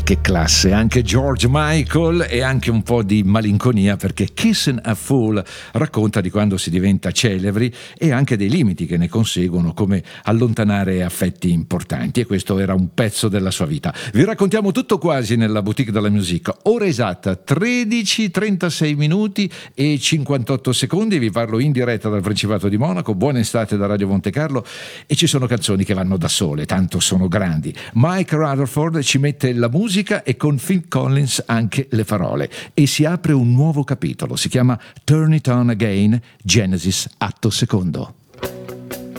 che classe, anche George Michael, e anche un po' di malinconia, perché Kissing a Fool racconta di quando si diventa celebri e anche dei limiti che ne conseguono, come allontanare affetti importanti, e questo era un pezzo della sua vita. Vi raccontiamo tutto quasi nella Boutique de la Musique. Ora esatta 13:36 minuti e 58 secondi. Vi parlo in diretta dal Principato di Monaco. Buona estate da Radio Monte Carlo. E ci sono canzoni che vanno da sole, tanto sono grandi. Mike Rutherford ci mette la musica e con Phil Collins anche le parole, e si apre un nuovo capitolo. Si chiama Turn It On Again, Genesis, atto secondo.